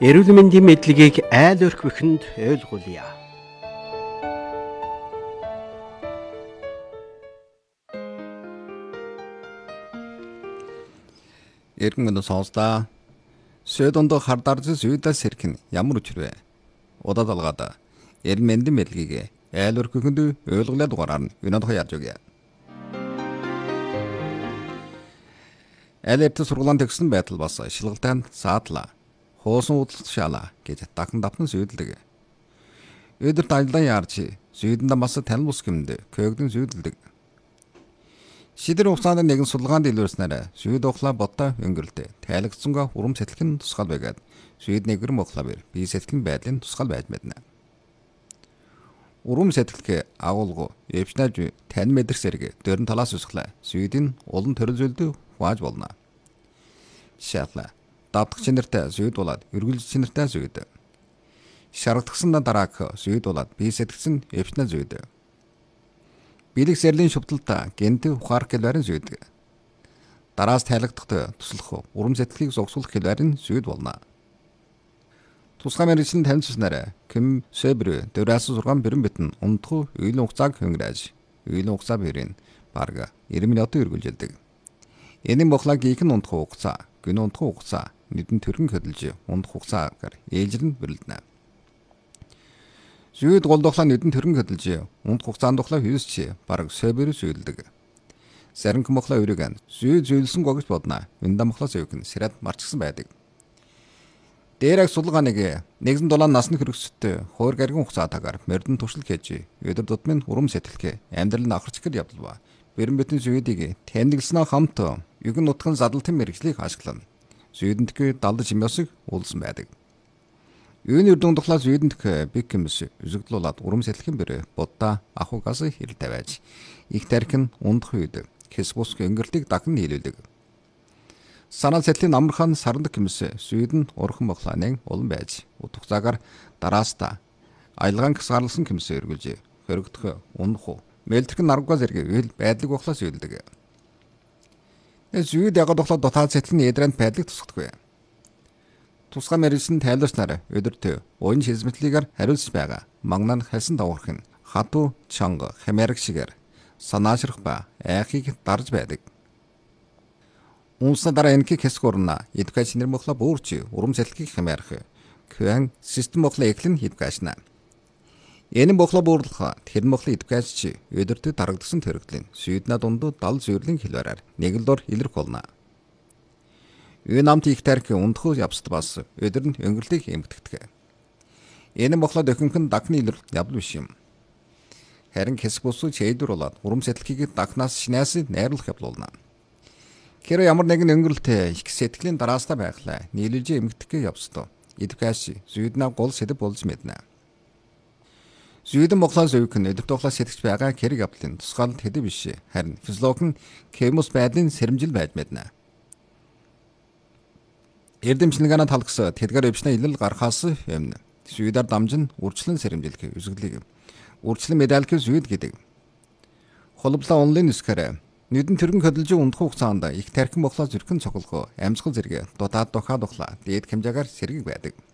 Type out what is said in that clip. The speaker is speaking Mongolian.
Эрүүл мэндийн мэдлэгийг айл өрхвөнд ойлгуулъя. Эргэн мэнд сонслоо. Сөдөндө хардарч сүйдас хэрхэн ямар учирвэ? Удаа талгаад эрүүл мэндийн мэдлэгийг айл өрхвөнд ойлгуулаад дугаараар нь өнөөдөр яаж өгье. Айл эрт сургуулийн төгссөн байтал бас шилгэлтэнд саадлаа. Хоосон уудалт шаалаа гэж дахин давтан сүйдэлдэг. Өдөрт ажиллан яарч сүйдэндээ бас танил бус гэмд көөгдөн сүйдэлдэг. Шидэр хугацаанд нэгэн судалгаанд илүүрснээр сүйд ухлаа бодтой өнгөрөлтөө тайлгцсангаа урам сэтгэлхэн тусгал байгаад сүйд нэгэр мохлаа бэр бие сэтгэлийн байдлын тусгал байж мэднэ. Урам сэтгэлхээ агуулгу эвчнаж тань мэдэрх зэрэг дөрөн талаас үсглээ сүйдийн улан төрөл зүйлдүү хувааж болно. Жишээлбэл давтах чинэртэй сүйд болоод эргүүлж чинэртэй сүйд. Шаргадгсан дараах сүйд болоод бие сэтгцэн эвчнэ сүйд. Билэг сэрлийн шүвтэлтэ гэнт ухаарах хэлбэрийн сүйд. Дараас тайлгдахад туслах урам сэтгэлийг зогсуулах хэлбэрийн сүйд болно. Тусгай мэргэжлийн танилцснараа ким сэбэр дэврээс сургаан бэрэн битэн унтхуу үеийн хугацааг хөнгөрөөж үеийн хугацаа бэрийн барга 90 минутын үргэлжилдэг. Энэ бохлаг гийхэн унтхуу хугацаа, гүн унтхуу хугацаа нэгэн төрхөн хөдөлж унтх хугацаагаар ээлжлэн бэрэлдэнэ. Сүйд гол дохлоо нэгэн төрхөн хөдөлж унтх хугацаанд дохлоо хүйсч бараг сэбэр сүйдэлдэг. Сарин мохлоо өрөг сүйд зөөлсөн гогч бодно. Винда мохлоо сүйгэн сэрад марчсан байдаг. Дээрэг судалгааныг нэгэн дулаан насны хөргөсөлтөд хуур гаргийн хугацаатаагаар мордон туршил хийж өдөр тутмын урам сэтгэлгээ амьдрал нь авахч гэр явдал ба бэрэн битэн сүйдийг тэндэглэснээ хамт югэн нутгын задлалтын мэргэжлийг ашиглана. Сүйдэндх далд чимээсийг уулсан байдаг. Юуны үрдүн тухлаа сүйдэндх биг хэмс үзэгдэлүүлээд урам сэтгэлийн бэр будда ахугаас хэрэл тавиаж их тархин ундах үед хэс бус өнгөрлөлтийг дахин нийлүүлдэг. Санаа сэтгэлийн амархан саранд хэмс сүйдэн урхан боглааныг улан байж утгацаагаар дарааста аялгаан гисгарлсан хэмс өргөлж хөрөгдөх унах мэлдэрхэн наргугаа зэрэг үйл байдлыг бохлоо сүйдэлдэг. Сүйд ягд бохлоо дотаад сэтгэлийн эдранд байдлыг тусгадаг. Тусгай мэргэжлийн тайлбарснаар өдөртөө уян шизмэтлигээр хариулж байгаа магнаа хэлсэн давхарх нь хатуу чанга хэмэрэг шигээр санаашрах ба айхыг дарж байдаг. Унсна дараа энэхийг хэсгөрнө эдгэж нэр мохлоо бүрч урам сэтгэлийг хэмэрэх кван систем мохлоо эклэн хийдгашна. Энэ бохлоо буурлах тэр мохлоо эдгэж өдөртөө дарагдсан төрөгдлийн сүйднэ дундуу дал зүйрлийн хэлбэрээр нэг л дор илэрх болно. Энэ намт их тарих ундхуу явцд бас өдөр нь өнгөрлөлтийг эмгэгддэг. Энэ бохлоо дөхөнхөн дахны илэрх явдал биш юм. Харин хэсэг бусуу чэйдүр болоод урам сэтгэлийг дахнаас шинээс найруулах явдал болно. Хэрэв ямар нэгэн өнгөрлөлт их сэтгэлийн дараастаа байглаа нийлүүлж эмгэгдэх явцд эдгэж сүйднэ гол сэдэв болж мэднэ. Сүйдэн бохлоо зөвхөн өдөр тухлаа сэтгэж байгаа хэрэг явдлын тусгаалд хэдэв биш. Харин физиологийн хемос байдлын сэрэмжил байж мэднэ. Эрдэмчлэгээр талгас тэдгээр өвчнө илэл гарахаас өмнө сүйдээр дамжин үрчлэн сэрэмжилэх үзэгдлийг үрчлэн медальх сүйд гэдэг. Холболоо онлайн нисгэрэ нүдэн төргөн хөдөлж ундах хугацаанд их тархин бохлоо зөрхөн цоглох амьсгал зэрэг дутаад дохаа дохлаа дээд хэмжээгээр сэргийг байдаг.